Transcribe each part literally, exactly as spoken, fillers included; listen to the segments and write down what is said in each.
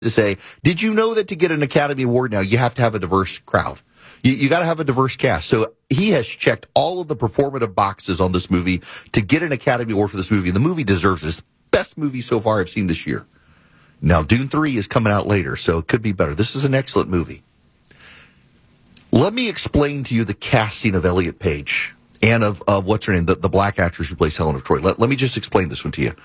to say, did you know that to get an Academy Award now, you have to have a diverse crowd? You, you got to have a diverse cast. So he has checked all of the performative boxes on this movie to get an Academy Award for this movie. And the movie deserves it. It's the best movie so far I've seen this year. Now, Dune three is coming out later, so it could be better. This is an excellent movie. Let me explain to you the casting of Elliot Page and of, of what's her name, the, the black actress who plays Helen of Troy. Let, let me just explain this one to you.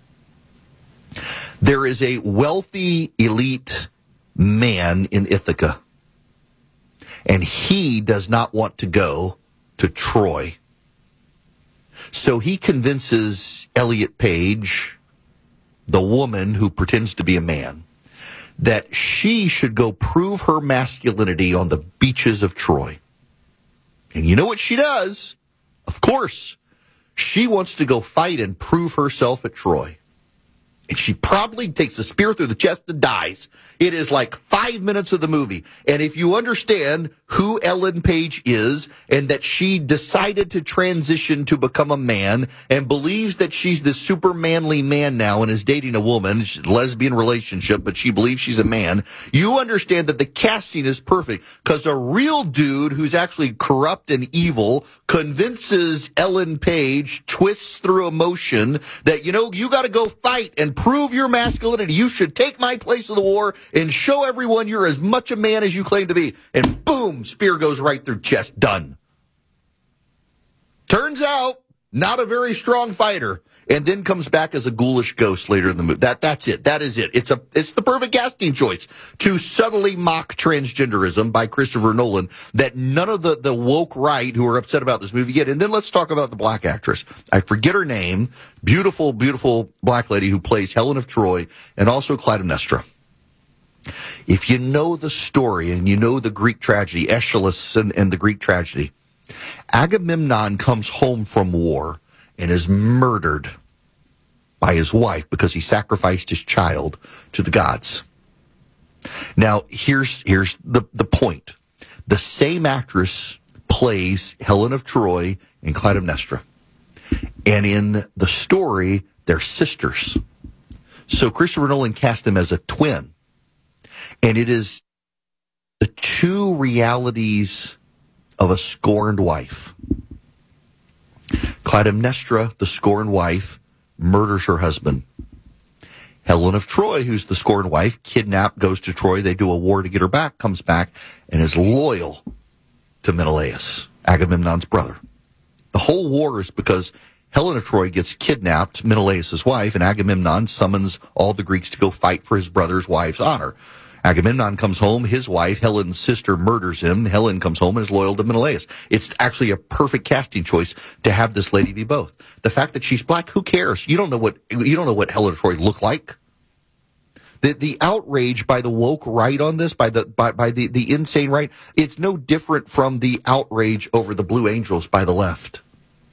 There is a wealthy, elite man in Ithaca, and he does not want to go to Troy. So he convinces Elliot Page, the woman who pretends to be a man, that she should go prove her masculinity on the beaches of Troy. And you know what she does? Of course, she wants to go fight and prove herself at Troy. And she probably takes a spear through the chest and dies. It is like five minutes of the movie. And if you understand who Ellen Page is and that she decided to transition to become a man and believes that she's the super manly man now and is dating a woman, lesbian relationship, but she believes she's a man, you understand that the casting is perfect because a real dude who's actually corrupt and evil convinces Ellen Page, twists through emotion, that, you know, you got to go fight and prove your masculinity. You should take my place in the war and show everyone you're as much a man as you claim to be. And boom, spear goes right through chest. Done. Turns out, not a very strong fighter. And then comes back as a ghoulish ghost later in the movie. That, that's it. That is it. It's a, it's the perfect casting choice to subtly mock transgenderism by Christopher Nolan that none of the, the woke right who are upset about this movie get. And then let's talk about the black actress. I forget her name. Beautiful, beautiful black lady who plays Helen of Troy and also Clytemnestra. If you know the story and you know the Greek tragedy, Aeschylus and, and the Greek tragedy, Agamemnon comes home from war and is murdered by his wife because he sacrificed his child to the gods. Now, here's here's the, the point. The same actress plays Helen of Troy and Clytemnestra. And in the story, they're sisters. So Christopher Nolan cast them as a twin. And it is the two realities of a scorned wife. Clytemnestra, the scorned wife, murders her husband. Helen of Troy, who's the scorned wife, kidnapped, goes to Troy. They do a war to get her back, comes back, and is loyal to Menelaus, Agamemnon's brother. The whole war is because Helen of Troy gets kidnapped, Menelaus' wife, and Agamemnon summons all the Greeks to go fight for his brother's wife's honor. Agamemnon comes home, his wife, Helen's sister, murders him. Helen comes home and is loyal to Menelaus. It's actually a perfect casting choice to have this lady be both. The fact that she's black, who cares? You don't know what you don't know what Helen of Troy looked like. The the outrage by the woke right on this, by the by, by the, the insane right, it's no different from the outrage over the Blue Angels by the left.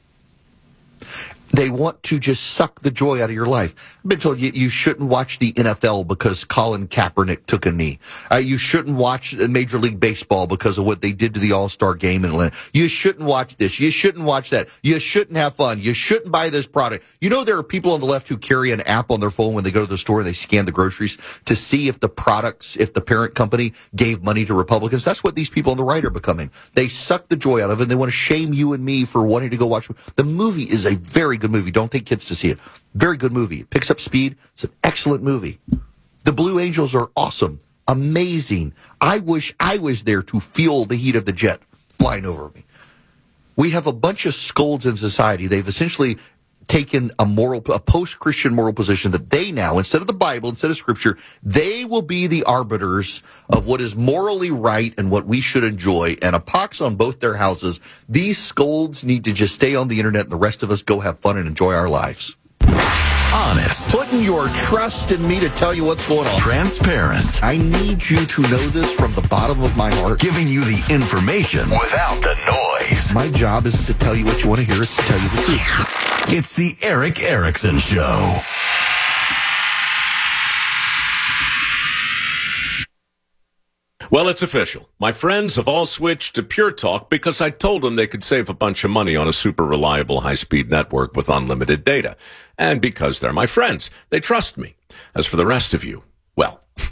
They want to just suck the joy out of your life. I've been told you, you shouldn't watch the N F L because Colin Kaepernick took a knee. Uh, you shouldn't watch Major League Baseball because of what they did to the All-Star game in Atlanta. You shouldn't watch this. You shouldn't watch that. You shouldn't have fun. You shouldn't buy this product. You know there are people on the left who carry an app on their phone when they go to the store and they scan the groceries to see if the products, if the parent company gave money to Republicans. That's what these people on the right are becoming. They suck the joy out of it and they want to shame you and me for wanting to go watch. The movie is a very good movie. Don't take kids to see it. Very good movie. It picks up speed. It's an excellent movie. The Blue Angels are awesome. Amazing. I wish I was there to feel the heat of the jet flying over me. We have a bunch of scolds in society. They've essentially taken a moral, a post-Christian moral position that they now, instead of the Bible, instead of Scripture, they will be the arbiters of what is morally right and what we should enjoy, and a pox on both their houses. These scolds need to just stay on the internet and the rest of us go have fun and enjoy our lives. Honest. Putting your trust in me to tell you what's going on. Transparent. I need you to know this from the bottom of my heart. Giving you the information without the noise. My job isn't to tell you what you want to hear, it's to tell you the truth. It's the Erick Erickson Show. Well, it's official. My friends have all switched to Pure Talk because I told them they could save a bunch of money on a super reliable high-speed network with unlimited data. And because they're my friends, they trust me. As for the rest of you, well...